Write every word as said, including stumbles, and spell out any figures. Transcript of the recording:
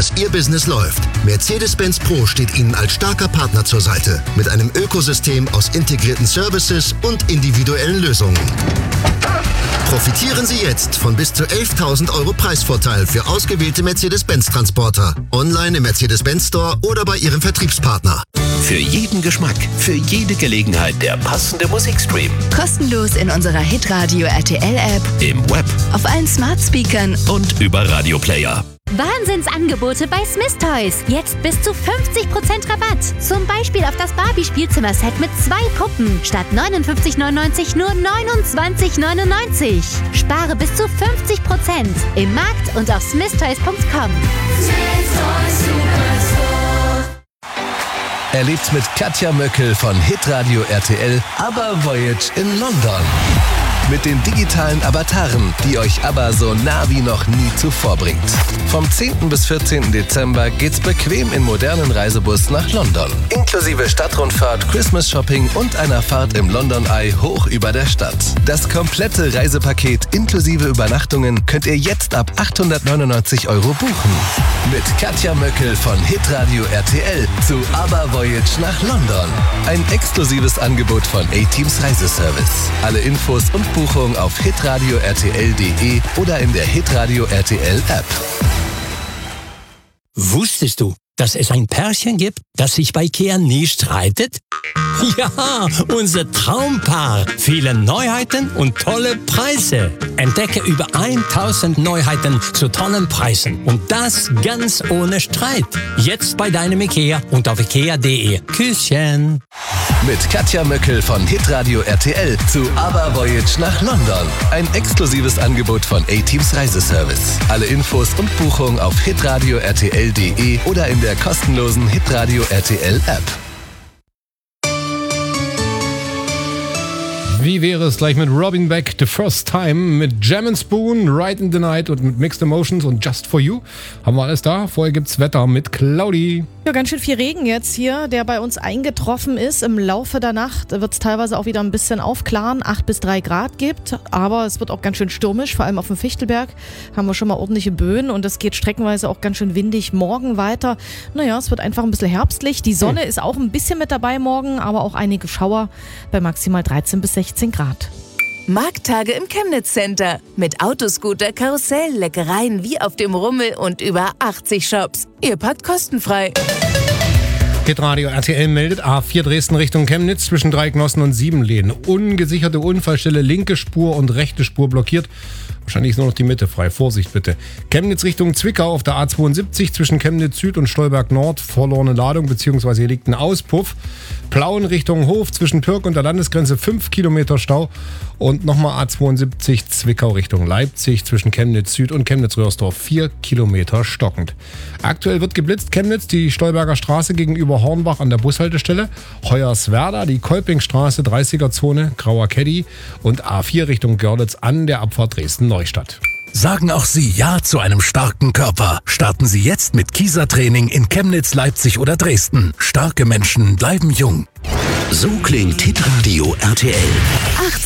dass Ihr Business läuft. Mercedes-Benz Pro steht Ihnen als starker Partner zur Seite. Mit einem Ökosystem aus integrierten Services und individuellen Lösungen. Profitieren Sie jetzt von bis zu elftausend Euro Preisvorteil für ausgewählte Mercedes-Benz-Transporter. Online im Mercedes-Benz Store oder bei Ihrem Vertriebspartner. Für jeden Geschmack, für jede Gelegenheit der passende Musikstream. Kostenlos in unserer Hitradio R T L-App, Im Web auf allen Smart-Speakern und über Radioplayer. Wahnsinnsangebote bei Smith Toys. Jetzt bis zu fünfzig Prozent Rabatt. Zum Beispiel auf das Barbie-Spielzimmer-Set mit zwei Puppen. Statt neunundfünfzig neunundneunzig nur neunundzwanzig neunundneunzig. Spare bis zu fünfzig Prozent im Markt und auf smith toys punkt com. Erlebt mit Katja Möckel von Hitradio R T L ABBA Voyage in London. Mit den digitalen Avataren, die euch ABBA so nah wie noch nie zuvor bringt. Vom zehnten bis vierzehnten Dezember geht's bequem in modernen Reisebus nach London. Inklusive Stadtrundfahrt, Christmas-Shopping und einer Fahrt im London Eye hoch über der Stadt. Das komplette Reisepaket inklusive Übernachtungen könnt ihr jetzt ab achthundertneunundneunzig Euro buchen. Mit Katja Möckel von Hitradio R T L zu ABBA Voyage nach London. Ein exklusives Angebot von A-Teams Reiseservice. Alle Infos und Buchung auf hitradio r t l punkt d e oder in der Hitradio R T L App. Wusstest du, dass es ein Pärchen gibt, das sich bei IKEA nie streitet? Ja, unser Traumpaar. Viele Neuheiten und tolle Preise. Entdecke über tausend Neuheiten zu tollen Preisen. Und das ganz ohne Streit. Jetzt bei deinem IKEA und auf ikea punkt de. Küsschen. Mit Katja Möckel von Hitradio R T L zu ABBA Voyage nach London. Ein exklusives Angebot von A-Teams Reiseservice. Alle Infos und Buchung auf hitradio r t l punkt d e oder in der kostenlosen Hitradio R T L App. Wie wäre es gleich mit Robin Beck, The First Time, mit Jam and Spoon, Ride in the Night und mit Mixed Emotions und Just For You. Haben wir alles da. Vorher gibt's Wetter mit Cloudy. Ja, ganz schön viel Regen jetzt hier, der bei uns eingetroffen ist. Im Laufe der Nacht wird es teilweise auch wieder ein bisschen aufklaren, acht bis drei Grad gibt. Aber es wird auch ganz schön stürmisch, vor allem auf dem Fichtelberg haben wir schon mal ordentliche Böen und es geht streckenweise auch ganz schön windig morgen weiter. Naja, es wird einfach ein bisschen herbstlich. Die Sonne hm. ist auch ein bisschen mit dabei morgen, aber auch einige Schauer bei maximal dreizehn bis sechzehn Grad. Markttage im Chemnitz Center. Mit Autoscooter, Karussell, Leckereien wie auf dem Rummel und über achtzig Shops. Ihr packt kostenfrei. Hitradio R T L meldet A vier Dresden Richtung Chemnitz zwischen Dreignossen und Siebenlehn. Ungesicherte Unfallstelle, linke Spur und rechte Spur blockiert. Wahrscheinlich ist nur noch die Mitte frei. Vorsicht bitte. Chemnitz Richtung Zwickau auf der A zweiundsiebzig zwischen Chemnitz Süd und Stolberg Nord. Verlorene Ladung bzw. hier liegt ein Auspuff. Plauen Richtung Hof zwischen Pirk und der Landesgrenze fünf Kilometer Stau. Und nochmal A zweiundsiebzig Zwickau Richtung Leipzig zwischen Chemnitz Süd und Chemnitz-Röhrsdorf vier Kilometer stockend. Aktuell wird geblitzt Chemnitz, die Stolberger Straße gegenüber Hornbach an der Bushaltestelle. Hoyerswerda, die Kolpingstraße, dreißiger Zone, Grauer Caddy und A vier Richtung Görlitz an der Abfahrt Dresden-Neustadt. Sagen auch Sie Ja zu einem starken Körper. Starten Sie jetzt mit Kieser-Training in Chemnitz, Leipzig oder Dresden. Starke Menschen bleiben jung. So klingt Hitradio R T L.